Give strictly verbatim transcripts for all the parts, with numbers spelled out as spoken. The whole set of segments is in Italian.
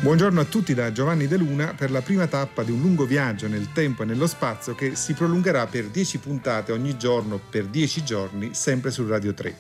Buongiorno a tutti da Giovanni De Luna per la prima tappa di un lungo viaggio nel tempo e nello spazio che si prolungherà per dieci puntate ogni giorno per dieci giorni, sempre su Radio tre.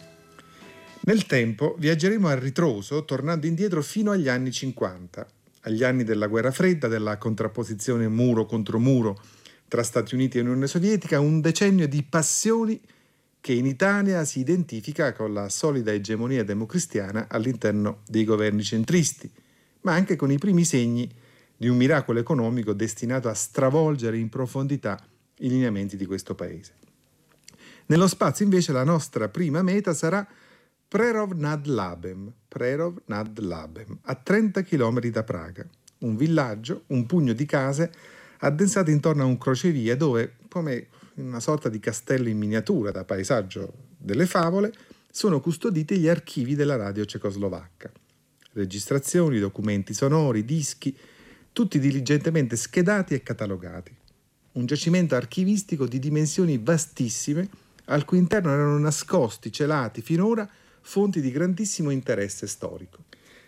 Nel tempo viaggeremo a ritroso, tornando indietro fino agli anni cinquanta, agli anni della guerra fredda, della contrapposizione muro contro muro tra Stati Uniti e Unione Sovietica, un decennio di passioni che in Italia si identifica con la solida egemonia democristiana all'interno dei governi centristi, ma anche con i primi segni di un miracolo economico destinato a stravolgere in profondità i lineamenti di questo paese. Nello spazio invece la nostra prima meta sarà Přerov nad Labem, Přerov nad Labem, a trenta chilometri da Praga, un villaggio, un pugno di case addensate intorno a un crocevia dove, come una sorta di castello in miniatura da paesaggio delle favole, sono custoditi gli archivi della radio cecoslovacca. Registrazioni, documenti sonori, dischi, tutti diligentemente schedati e catalogati. Un giacimento archivistico di dimensioni vastissime, al cui interno erano nascosti, celati finora, fonti di grandissimo interesse storico.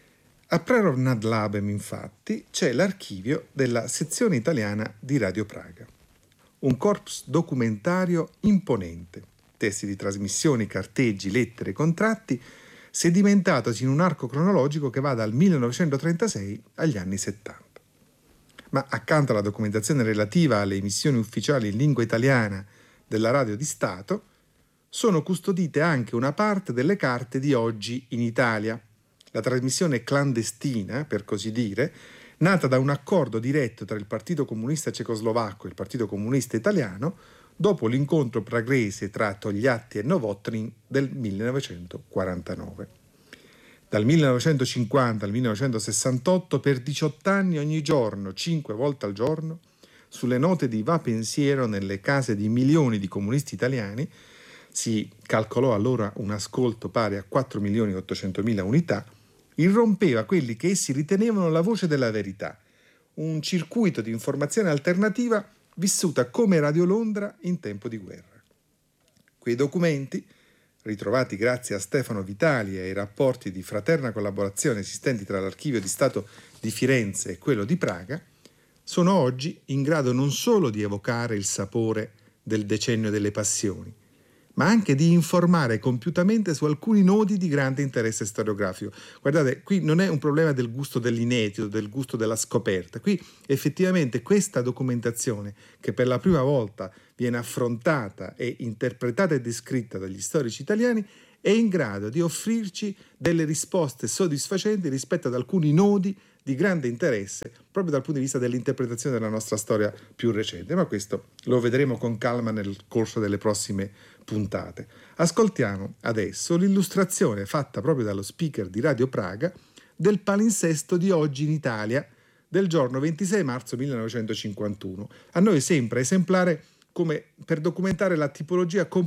A Přerov nad Labem, infatti, c'è l'archivio della sezione italiana di Radio Praga. Un corpus documentario imponente, testi di trasmissioni, carteggi, lettere, contratti, sedimentatosi in un arco cronologico che va dal millenovecentotrentasei agli anni settanta. Ma accanto alla documentazione relativa alle emissioni ufficiali in lingua italiana della radio di Stato, sono custodite anche una parte delle carte di Oggi in Italia, la trasmissione clandestina, per così dire, nata da un accordo diretto tra il Partito Comunista Cecoslovacco e il Partito Comunista Italiano dopo l'incontro praghese tra Togliatti e Novotny del millenovecentoquarantanove. Dal millenovecentocinquanta al millenovecentosessantotto, per diciotto anni ogni giorno, cinque volte al giorno, sulle note di Va Pensiero nelle case di milioni di comunisti italiani, si calcolò allora un ascolto pari a quattro milioni e ottocentomila unità, irrompeva quelli che essi ritenevano la voce della verità, un circuito di informazione alternativa vissuta come Radio Londra in tempo di guerra. Quei documenti, ritrovati grazie a Stefano Vitali e ai rapporti di fraterna collaborazione esistenti tra l'Archivio di Stato di Firenze e quello di Praga, sono oggi in grado non solo di evocare il sapore del decennio delle passioni, ma anche di informare compiutamente su alcuni nodi di grande interesse storiografico. Guardate, qui non è un problema del gusto dell'inedito, del gusto della scoperta. Qui effettivamente questa documentazione, che per la prima volta viene affrontata e interpretata e descritta dagli storici italiani, è in grado di offrirci delle risposte soddisfacenti rispetto ad alcuni nodi di grande interesse proprio dal punto di vista dell'interpretazione della nostra storia più recente, ma questo lo vedremo con calma nel corso delle prossime puntate. Ascoltiamo adesso l'illustrazione fatta proprio dallo speaker di Radio Praga del palinsesto di Oggi in Italia del giorno ventisei marzo millenovecentocinquantuno. A noi sembra esemplare come per documentare la tipologia complessa